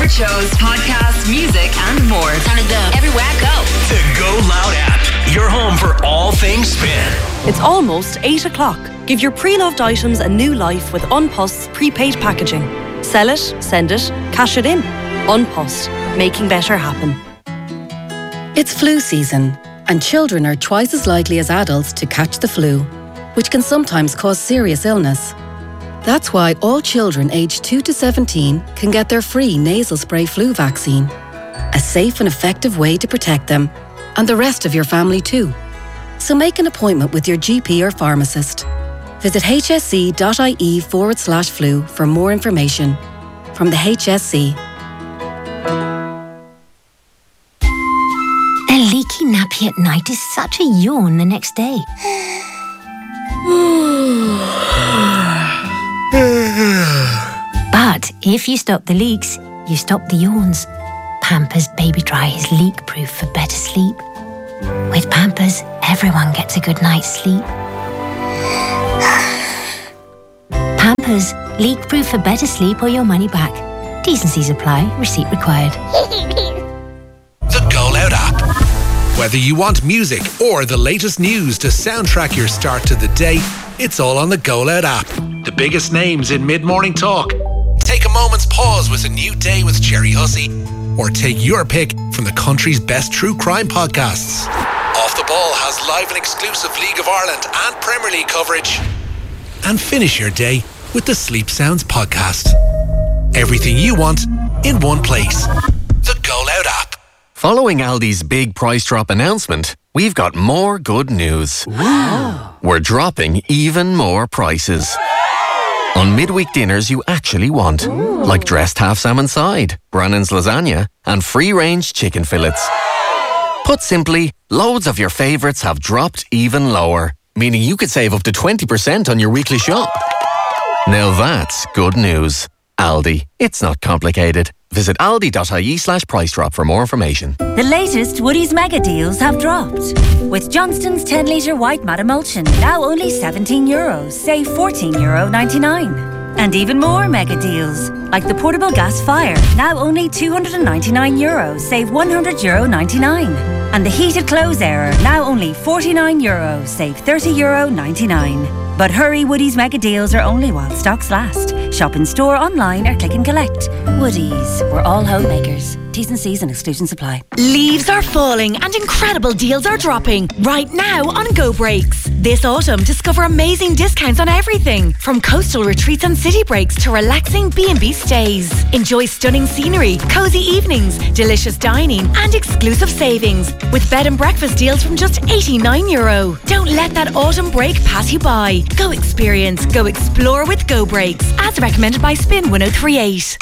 award shows, podcasts, music, and more. Time to go everywhere I go. The Go Loud app, your home for all things spin. It's almost 8 o'clock. Give your pre-loved items a new life with Unpost's prepaid packaging. Sell it, send it, cash it in. Unpost, making better happen. It's flu season, and children are twice as likely as adults to catch the flu, which can sometimes cause serious illness. That's why all children aged 2 to 17 can get their free nasal spray flu vaccine. A safe and effective way to protect them, and the rest of your family too. So make an appointment with your GP or pharmacist. Visit hsc.ie/flu for more information. From the HSC. A leaky nappy at night is such a yawn the next day. But if you stop the leaks, you stop the yawns. Pampers Baby Dry is leak-proof for better sleep. With Pampers, everyone gets a good night's sleep. Pampers, leak-proof for better sleep or your money back. T's and C's apply. Receipt required. The Go Loud app. Whether you want music or the latest news to soundtrack your start to the day, it's all on the Go Loud app. The biggest names in mid-morning talk. Take a moment's pause with A New Day with Jerry Hussey, or take your pick from the country's best true crime podcasts. Off the Ball has live and exclusive League of Ireland and Premier League coverage. And finish your day with the Sleep Sounds podcast. Everything you want in one place. The Go Loud app. Following Aldi's big price drop announcement, we've got more good news. Wow. We're dropping even more prices. On midweek dinners you actually want. Like dressed half salmon side, Brannan's lasagna, and free-range chicken fillets. Put simply, loads of your favourites have dropped even lower, meaning you could save up to 20% on your weekly shop. Now that's good news. Aldi. It's not complicated. Visit aldi.ie/price drop for more information. The latest Woodie's mega deals have dropped. With Johnston's 10 litre white mat emulsion, now only €17, save €14.99. And even more mega deals, like the portable gas fire, now only €299, save €100.99. And the heated clothes airer, now only €49, save €30.99. But hurry, Woodie's mega deals are only while stocks last. Shop in store, online or click and collect. Woodie's, we're all homemakers. T's and C's and exclusions apply. Leaves are falling and incredible deals are dropping right now on Go Breaks. This autumn, discover amazing discounts on everything from coastal retreats and city breaks to relaxing B&B stays. Enjoy stunning scenery, cozy evenings, delicious dining and exclusive savings with bed and breakfast deals from just €89. Don't let that autumn break pass you by. Go experience, go explore with Go Breaks, as recommended by Spin 1038.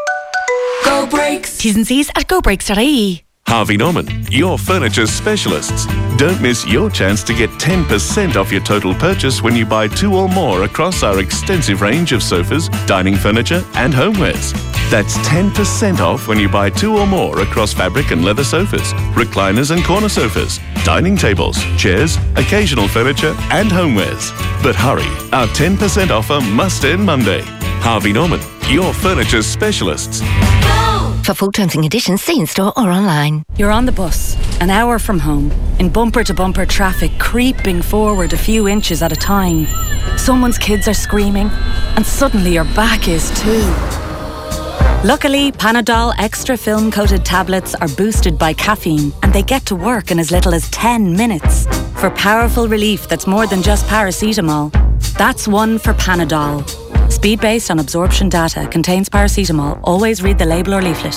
Go Breaks. T's and C's at gobreaks.ie. Harvey Norman, your furniture specialists. Don't miss your chance to get 10% off your total purchase when you buy 2 or more across our extensive range of sofas, dining furniture and homewares. That's 10% off when you buy 2 or more across fabric and leather sofas, recliners and corner sofas, dining tables, chairs, occasional furniture and homewares. But hurry, our 10% offer must end Monday. Harvey Norman, your furniture specialists. For full terms and conditions, see in store or online. You're on the bus, an hour from home, in bumper-to-bumper traffic, creeping forward a few inches at a time. Someone's kids are screaming, and suddenly your back is too. Luckily, Panadol Extra Film-Coated tablets are boosted by caffeine, and they get to work in as little as 10 minutes. For powerful relief that's more than just paracetamol. That's one for Panadol. Speed based on absorption data, contains paracetamol. Always read the label or leaflet.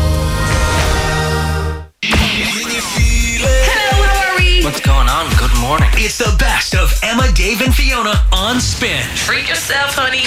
Hello, how are we? What's going on? Good morning. It's the best of Emma, Dave and Fiona on Spin. Treat yourself, honey.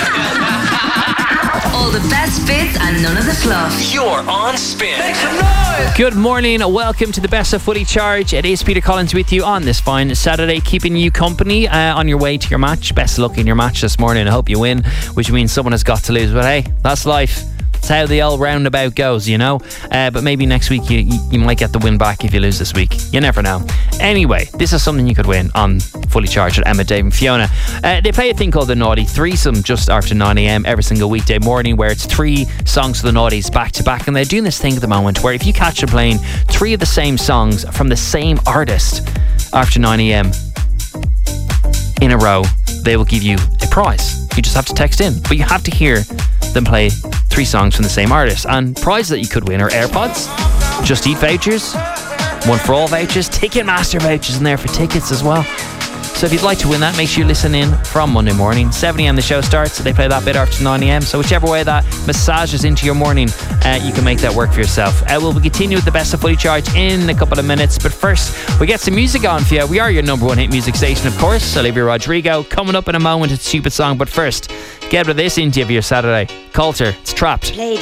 All the best bits and none of the fluff. You're on Spin. Make some noise. Good morning, welcome to the Best of Footy Charge. It is Peter Collins with you on this fine Saturday, keeping you company on your way to your match. Best of luck in your match this morning. I hope you win, which means someone has got to lose. But hey, that's life. That's how the old roundabout goes, you know. But maybe next week you might get the win back if you lose this week. You never know. Anyway, this is something you could win on Fully Charged with Emma, Dave and Fiona. They play a thing called the Naughty Threesome just after 9 a.m. every single weekday morning, where it's 3 songs for the Naughties back to back. And they're doing this thing at the moment where if you catch them playing 3 of the same songs from the same artist after 9 a.m. in a row, they will give you a prize. You just have to text in, but you have to hear them play 3 songs from the same artist. And prizes that you could win are AirPods, Just Eat vouchers, One for All vouchers, Ticketmaster vouchers in there for tickets as well. So if you'd like to win that, make sure you listen in from Monday morning. 7 a.m. the show starts. They play that bit after 9 a.m. So whichever way that massages into your morning, you can make that work for yourself. We'll continue with the best of Fully Charged in a couple of minutes. But first, we get some music on for you. We are your number 1 hit music station, of course. Olivia Rodrigo coming up in a moment. It's a stupid song. But first, get rid of this into you for your Saturday. Coulter, it's Trapped. Played